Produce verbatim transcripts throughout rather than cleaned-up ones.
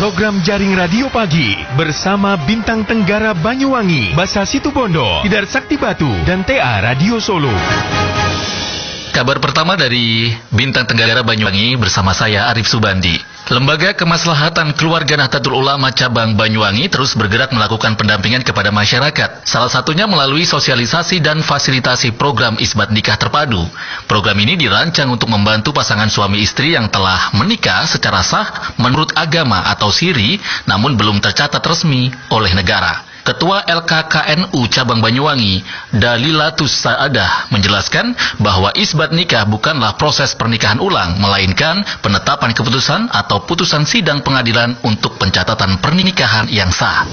Program Jaring Radio Pagi bersama Bintang Tenggara Banyuwangi, Basa Situbondo, Tidar Sakti Batu, dan T A Radio Solo. Kabar pertama dari Bintang Tenggara Banyuwangi bersama saya Arif Subandi. Lembaga Kemaslahatan Keluarga Nahdlatul Ulama Cabang Banyuwangi terus bergerak melakukan pendampingan kepada masyarakat. Salah satunya melalui sosialisasi dan fasilitasi program Isbat Nikah Terpadu. Program ini dirancang untuk membantu pasangan suami istri yang telah menikah secara sah menurut agama atau siri, namun belum tercatat resmi oleh negara. Ketua L K K N U Cabang Banyuwangi, Dalilatus Saadah, menjelaskan bahwa isbat nikah bukanlah proses pernikahan ulang, melainkan penetapan keputusan atau putusan sidang pengadilan untuk pencatatan pernikahan yang sah.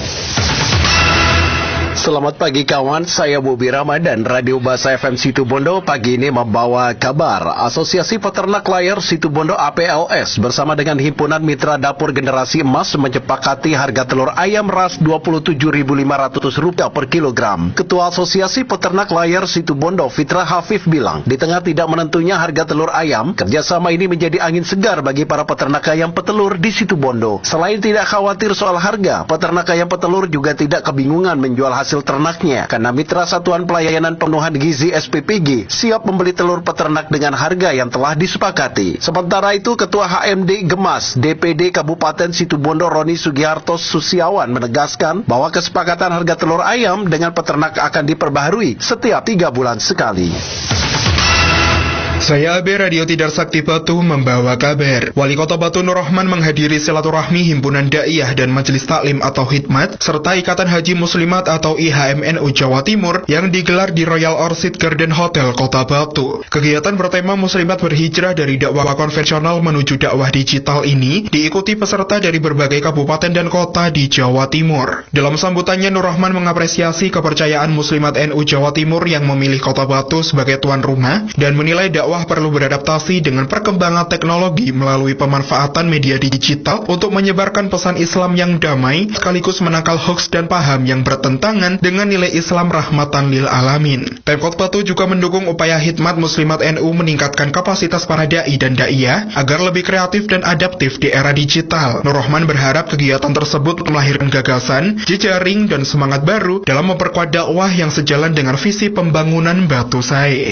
Selamat pagi kawan, saya Bobi Ramadan, Radio Basa F M Situbondo pagi ini membawa kabar. Asosiasi Peternak Layar Situbondo A P L S bersama dengan Himpunan Mitra Dapur Generasi Emas menyepakati harga telur ayam ras dua puluh tujuh ribu lima ratus rupiah per kilogram. Ketua Asosiasi Peternak Layar Situbondo, Fitra Hafif, bilang, di tengah tidak menentunya harga telur ayam, kerjasama ini menjadi angin segar bagi para peternak ayam petelur di Situbondo. Selain tidak khawatir soal harga, peternak ayam petelur juga tidak kebingungan menjual hasil hasil ternaknya, karena Mitra Satuan Pelayanan Pemenuhan Gizi S P P G siap membeli telur peternak dengan harga yang telah disepakati. Sementara itu, Ketua H M D Gemas D P D Kabupaten Situbondo Roni Sugiharto Susiawan menegaskan bahwa kesepakatan harga telur ayam dengan peternak akan diperbaharui setiap tiga bulan sekali. Saya A B Radio Tidar Sakti Batu membawa kabar. Wali Kota Batu Nur Rahman menghadiri silaturahmi Himpunan Daiyah dan Majelis Taklim atau Hikmat serta Ikatan Haji Muslimat atau I H M N U Jawa Timur yang digelar di Royal Orchid Garden Hotel Kota Batu. Kegiatan bertema Muslimat berhijrah dari dakwah konvensional menuju dakwah digital ini diikuti peserta dari berbagai kabupaten dan kota di Jawa Timur. Dalam sambutannya, Nur Rahman mengapresiasi kepercayaan Muslimat N U Jawa Timur yang memilih Kota Batu sebagai tuan rumah dan menilai dakwah dakwah perlu beradaptasi dengan perkembangan teknologi melalui pemanfaatan media digital untuk menyebarkan pesan Islam yang damai sekaligus menangkal hoaks dan paham yang bertentangan dengan nilai Islam rahmatan lil alamin. Pemkot Batu juga mendukung upaya Hikmat Muslimat N U meningkatkan kapasitas para dai dan daiyah agar lebih kreatif dan adaptif di era digital. Nur Rahman berharap kegiatan tersebut melahirkan gagasan, jejaring dan semangat baru dalam memperkuat dakwah yang sejalan dengan visi pembangunan Batu Sae.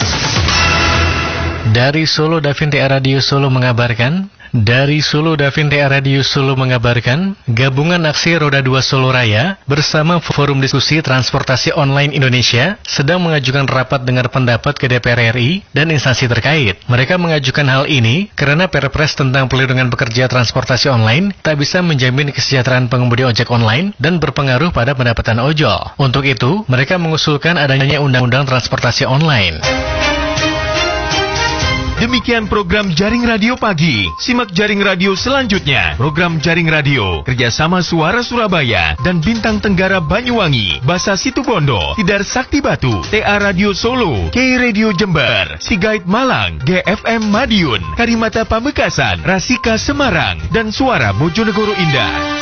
Dari Solo, Davin T A Radio Solo mengabarkan, Dari Solo, Davin T A Radio Solo mengabarkan, Gabungan Aksi Roda dua Solo Raya bersama Forum Diskusi Transportasi Online Indonesia sedang mengajukan rapat dengar pendapat ke D P R R I dan instansi terkait. Mereka mengajukan hal ini karena Perpres tentang pelindungan pekerja transportasi online tak bisa menjamin kesejahteraan pengemudi ojek online dan berpengaruh pada pendapatan ojol. Untuk itu, mereka mengusulkan adanya undang-undang transportasi online. Demikian program Jaring Radio Pagi. Simak Jaring Radio selanjutnya. Program Jaring Radio kerjasama Suara Surabaya dan Bintang Tenggara Banyuwangi, Basa Situbondo, Tidar Sakti Batu, T A Radio Solo, K Radio Jember, Sigait Malang, G F M Madiun, Karimata Pamekasan, Rasika Semarang, dan Suara Bojonegoro Indah.